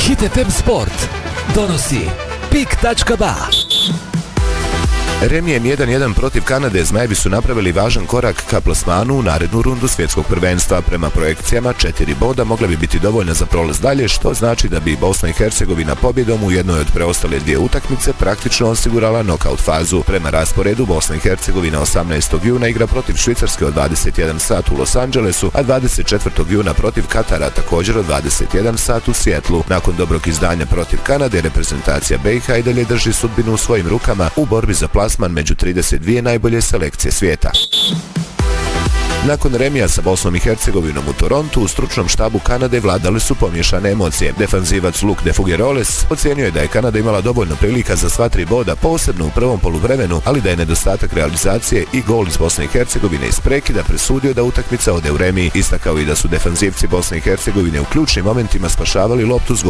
Hit FM Sport donosi PIK.ba. Remijem 1-1 protiv Kanade, Zmajevi su napravili važan korak ka plasmanu u narednu rundu svjetskog prvenstva. Prema projekcijama 4 boda mogla bi biti dovoljna za prolaz dalje, što znači da bi Bosna i Hercegovina pobjedom u jednoj od preostale dvije utakmice praktično osigurala nokaut fazu. Prema rasporedu Bosna i Hercegovina 18. juna igra protiv Švicarske od 21 sat u Los Angelesu, a 24. juna protiv Katara također od 21 sat u Sijetlu. Nakon dobrog izdanja protiv Kanade, reprezentacija BiH i dalje drži sudbinu u svojim rukama u borbi za plasman među 32 najbolje selekcije svijeta. Nakon remija sa Bosnom i Hercegovinom u Torontu, u stručnom štabu Kanade vladale su pomiješane emocije. Defanzivac Luke de Figueroles ocijenio je da je Kanada imala dovoljno prilika za sva 3 boda, posebno u prvom poluvremenu, ali da je nedostatak realizacije i gol iz Bosne i Hercegovine iz prekida presudio da utakmica ode u remiji. Istakao i da su defanzivci Bosne i Hercegovine u ključnim momentima spašavali loptu s